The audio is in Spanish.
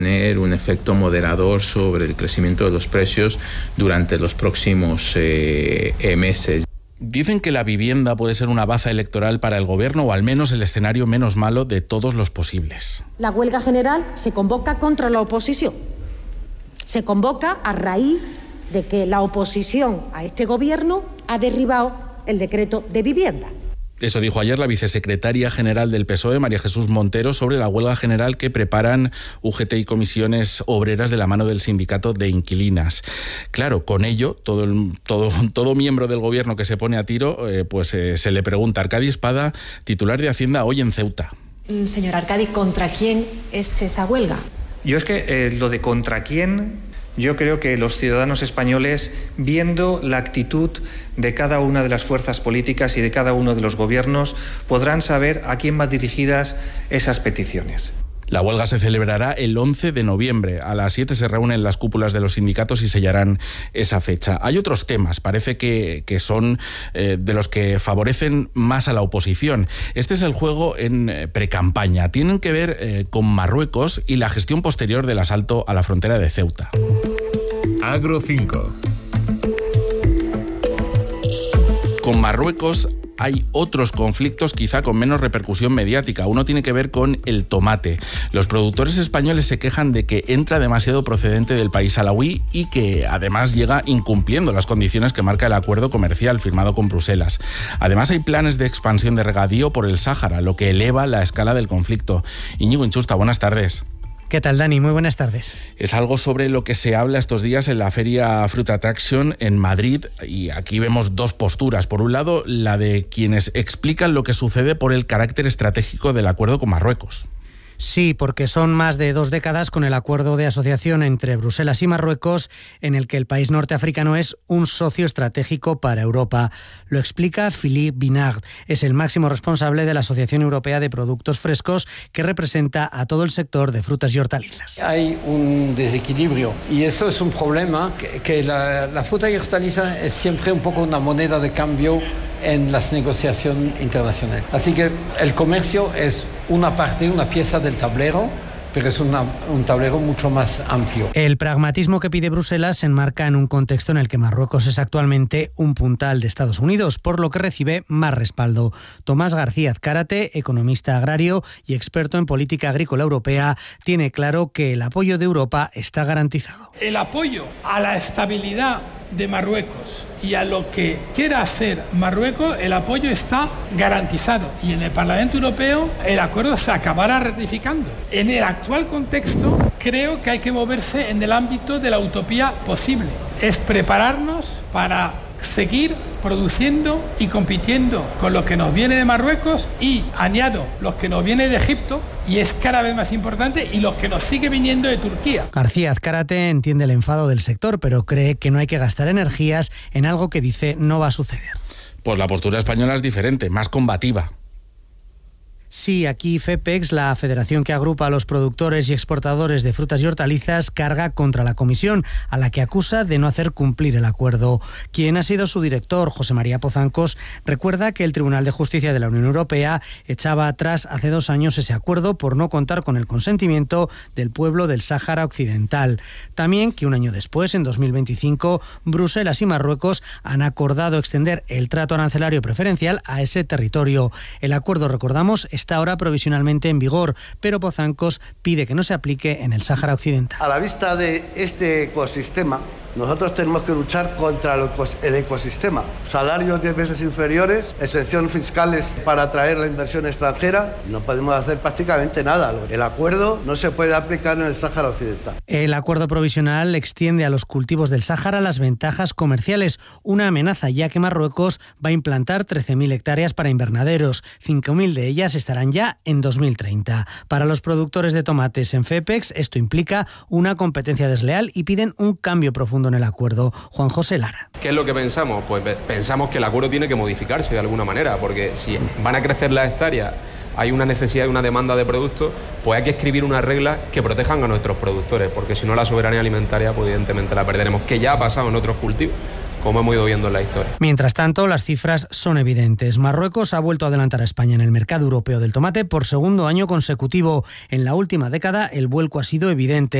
tener un efecto moderador sobre el crecimiento de los precios durante los próximos meses. Dicen que la vivienda puede ser una baza electoral para el gobierno, o al menos el escenario menos malo de todos los posibles. La huelga general se convoca contra la oposición. Se convoca a raíz de que la oposición a este gobierno ha derribado el decreto de vivienda. Eso dijo ayer la vicesecretaria general del PSOE, María Jesús Montero, sobre la huelga general que preparan UGT y comisiones obreras de la mano del sindicato de inquilinas. Claro, con ello, todo miembro del gobierno que se pone a tiro, se le pregunta. Arcadi Espada, titular de Hacienda, hoy en Ceuta. Señor Arcadi, ¿contra quién es esa huelga? Yo es que lo de contra quién... Yo creo que los ciudadanos españoles, viendo la actitud de cada una de las fuerzas políticas y de cada uno de los gobiernos, podrán saber a quién van dirigidas esas peticiones. La huelga se celebrará el 11 de noviembre. A las 7 se reúnen las cúpulas de los sindicatos y sellarán esa fecha. Hay otros temas, parece que son de los que favorecen más a la oposición. Este es el juego en precampaña. Tienen que ver con Marruecos y la gestión posterior del asalto a la frontera de Ceuta. Agro 5. Con Marruecos hay otros conflictos quizá con menos repercusión mediática. Uno tiene que ver con el tomate. Los productores españoles se quejan de que entra demasiado procedente del país alauí y que además llega incumpliendo las condiciones que marca el acuerdo comercial firmado con Bruselas. Además hay planes de expansión de regadío por el Sáhara, lo que eleva la escala del conflicto. Íñigo Inchusta, buenas tardes. ¿Qué tal, Dani? Muy buenas tardes. Es algo sobre lo que se habla estos días en la Feria Fruit Attraction en Madrid, y aquí vemos dos posturas. Por un lado, la de quienes explican lo que sucede por el carácter estratégico del acuerdo con Marruecos. Sí, porque son más de 2 décadas con el acuerdo de asociación entre Bruselas y Marruecos, en el que el país norteafricano es un socio estratégico para Europa. Lo explica Philippe Binard, es el máximo responsable de la Asociación Europea de Productos Frescos, que representa a todo el sector de frutas y hortalizas. Hay un desequilibrio y eso es un problema, que la fruta y hortaliza es siempre un poco una moneda de cambio en las negociaciones internacionales. Así que el comercio es una parte, una pieza del tablero, pero es un tablero mucho más amplio. El pragmatismo que pide Bruselas se enmarca en un contexto en el que Marruecos es actualmente un puntal de Estados Unidos, por lo que recibe más respaldo. Tomás García Azcárate, economista agrario y experto en política agrícola europea, tiene claro que el apoyo de Europa está garantizado. El apoyo a la estabilidad de Marruecos y a lo que quiera hacer Marruecos, el apoyo está garantizado, y en el Parlamento Europeo el acuerdo se acabará ratificando. En el actual contexto creo que hay que moverse en el ámbito de la utopía posible. Es prepararnos para seguir produciendo y compitiendo con lo que nos viene de Marruecos y, añado, los que nos viene de Egipto, y es cada vez más importante, y los que nos sigue viniendo de Turquía. García Azcárate entiende el enfado del sector, pero cree que no hay que gastar energías en algo que dice no va a suceder. Pues la postura española es diferente, más combativa. Sí, aquí FEPEX, la federación que agrupa a los productores y exportadores de frutas y hortalizas, carga contra la Comisión, a la que acusa de no hacer cumplir el acuerdo. Quien ha sido su director, José María Pozancos, recuerda que el Tribunal de Justicia de la Unión Europea echaba atrás hace 2 años ese acuerdo por no contar con el consentimiento del pueblo del Sáhara Occidental. También que un año después, en 2025, Bruselas y Marruecos han acordado extender el trato arancelario preferencial a ese territorio. El acuerdo, recordamos, está ahora provisionalmente en vigor, pero Pozancos pide que no se aplique en el Sáhara Occidental. A la vista de este ecosistema, nosotros tenemos que luchar contra el ecosistema. Salarios 10 veces inferiores, exenciones fiscales para atraer la inversión extranjera. No podemos hacer prácticamente nada. El acuerdo no se puede aplicar en el Sáhara Occidental. El acuerdo provisional extiende a los cultivos del Sáhara las ventajas comerciales, una amenaza ya que Marruecos va a implantar 13.000 hectáreas para invernaderos. 5.000 de ellas estarán ya en 2030. Para los productores de tomates en FEPEX, esto implica una competencia desleal y piden un cambio profundo en el acuerdo. Juan José Lara. ¿Qué es lo que pensamos? Pues pensamos que el acuerdo tiene que modificarse de alguna manera, porque si van a crecer las hectáreas, hay una necesidad y una demanda de productos, pues hay que escribir unas reglas que protejan a nuestros productores, porque si no la soberanía alimentaria, pues evidentemente la perderemos, que ya ha pasado en otros cultivos. como hemos ido viendo en la historia. Mientras tanto, las cifras son evidentes. Marruecos ha vuelto a adelantar a España en el mercado europeo del tomate por segundo año consecutivo. En la última década, el vuelco ha sido evidente.